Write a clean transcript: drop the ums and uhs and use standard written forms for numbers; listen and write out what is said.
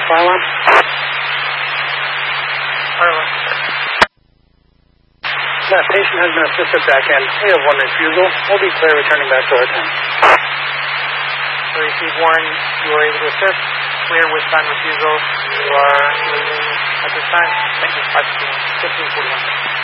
Pylon. Pylon. That patient has been assisted back in. We have 1 refusal. We'll be clear returning back to our time. So receive 1, you are able to assist. Clear with time refusal. You are leaving at this time. Thank you. 1541.